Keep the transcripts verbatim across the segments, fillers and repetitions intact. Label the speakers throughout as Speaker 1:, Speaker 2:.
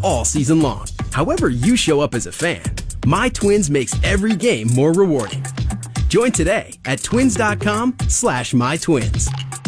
Speaker 1: all season long. However you show up as a fan, My Twins makes every game more rewarding. Join today at twins.com slash my twins.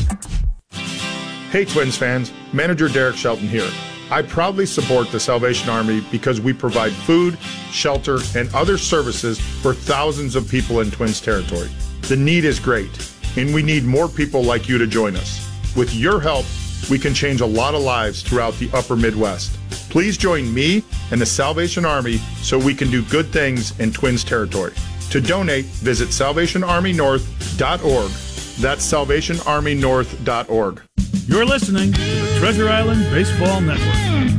Speaker 2: Hey Twins fans, Manager Derek Shelton here. I proudly support the Salvation Army because we provide food, shelter, and other services for thousands of people in Twins territory. The need is great, and we need more people like you to join us. With your help, we can change a lot of lives throughout the upper Midwest. Please join me and the Salvation Army so we can do good things in Twins territory. To donate, visit salvation army north dot org. That's salvation army north dot org.
Speaker 3: You're listening to the Treasure Island Baseball Network.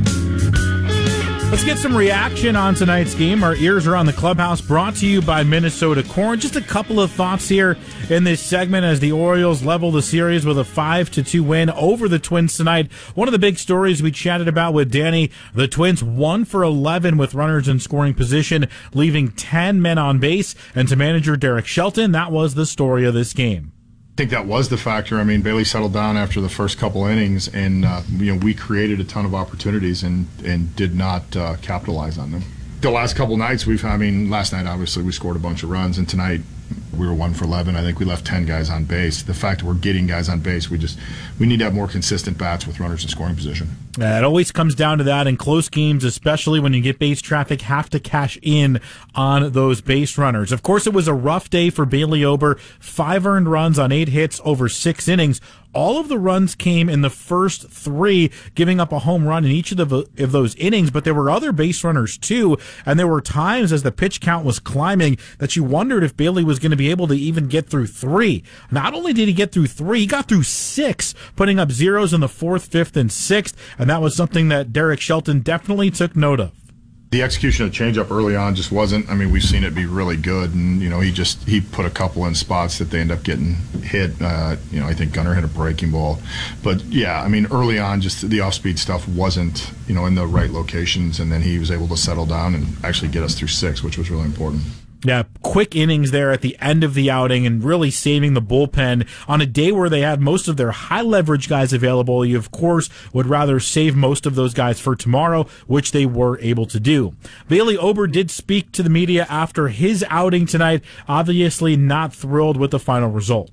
Speaker 3: Let's get some reaction on tonight's game. Our ears are on the clubhouse, brought to you by Minnesota Corn. Just a couple of thoughts here in this segment as the Orioles level the series with a five to two win over the Twins tonight. One of the big stories we chatted about with Danny, the Twins one for eleven with runners in scoring position, leaving ten men on base. And to manager Derek Shelton, that was the story of this game.
Speaker 4: I think that was the factor. I mean, Bailey settled down after the first couple innings, and uh, you know we created a ton of opportunities and and did not uh, capitalize on them. The last couple nights, we've. I mean, last night obviously we scored a bunch of runs, and tonight we were one for eleven. I think we left ten guys on base. The fact that we're getting guys on base, we just we need to have more consistent bats with runners in scoring position.
Speaker 3: Uh, it always comes down to that in close games, especially when you get base traffic, have to cash in on those base runners. Of course, it was a rough day for Bailey Ober. Five earned runs on eight hits over six innings. All of the runs came in the first three, giving up a home run in each of, the, of those innings, but there were other base runners too, and there were times as the pitch count was climbing that you wondered if Bailey was going to be able to even get through three. Not only did he get through three, he got through six, putting up zeros in the fourth, fifth, and sixth, and that was something that Derek Shelton definitely took note of.
Speaker 4: The execution of the changeup early on just wasn't. I mean, we've seen it be really good, and you know, he just he put a couple in spots that they end up getting hit. Uh, you know, I think Gunnar hit a breaking ball, but yeah, I mean, early on, just the off-speed stuff wasn't, you know, in the right locations, and then he was able to settle down and actually get us through six, which was really important.
Speaker 3: Yeah, quick innings there at the end of the outing and really saving the bullpen on a day where they had most of their high-leverage guys available. You, of course, would rather save most of those guys for tomorrow, which they were able to do. Bailey Ober did speak to the media after his outing tonight, obviously not thrilled with the final result.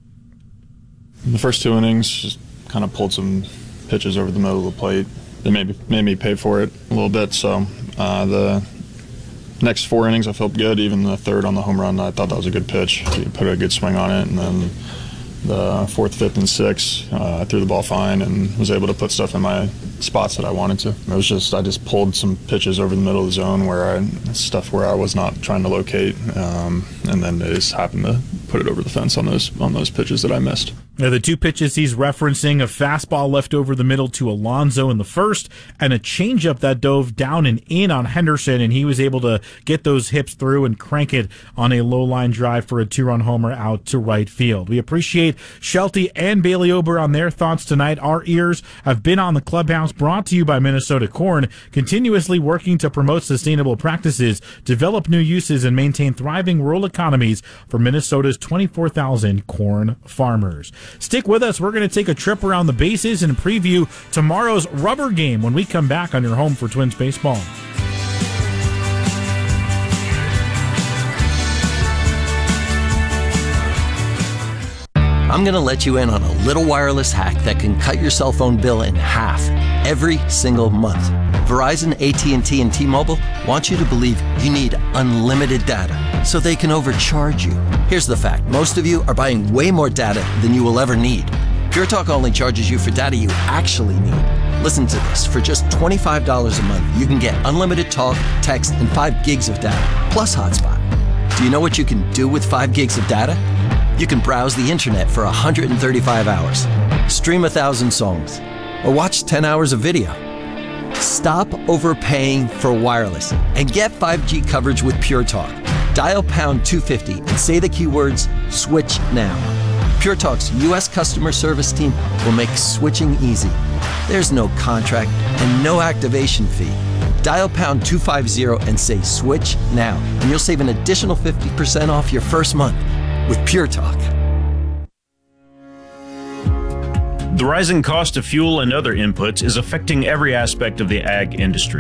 Speaker 5: The first two innings just kind of pulled some pitches over the middle of the plate. They made, made me pay for it a little bit, so uh, the next four innings I felt good. Even the third on the home run, I thought that was a good pitch. He put a good swing on it, and then the fourth, fifth, and sixth, uh, I threw the ball fine and was able to put stuff in my spots that I wanted to. It was just I just pulled some pitches over the middle of the zone where I stuff where I was not trying to locate, um, and then they just happened to put it over the fence on those on those pitches that I missed.
Speaker 3: Now, the two pitches he's referencing, a fastball left over the middle to Alonso in the first, and a changeup that dove down and in on Henderson, and he was able to get those hips through and crank it on a low-line drive for a two-run homer out to right field. We appreciate Shelty and Bailey Ober on their thoughts tonight. Our ears have been on the clubhouse, brought to you by Minnesota Corn, continuously working to promote sustainable practices, develop new uses, and maintain thriving rural economies for Minnesota's twenty-four thousand corn farmers. Stick with us. We're going to take a trip around the bases and preview tomorrow's rubber game when we come back on your home for Twins baseball.
Speaker 6: I'm going to let you in on a little wireless hack that can cut your cell phone bill in half every single month. Verizon, A T and T, and T-Mobile want you to believe you need unlimited data so they can overcharge you. Here's the fact. Most of you are buying way more data than you will ever need. Pure Talk only charges you for data you actually need. Listen to this. For just twenty-five dollars a month, you can get unlimited talk, text, and five gigs of data, plus hotspot. Do you know what you can do with five gigs of data? You can browse the internet for one hundred thirty-five hours, stream one thousand songs, or watch ten hours of video. Stop overpaying for wireless and get five G coverage with Pure Talk. Dial pound two fifty and say the keywords switch now. Pure Talk's U S customer service team will make switching easy. There's no contract and no activation fee. Dial pound two fifty and say switch now, and you'll save an additional fifty percent off your first month with Pure Talk.
Speaker 7: The rising cost of fuel and other inputs is affecting every aspect of the ag industry.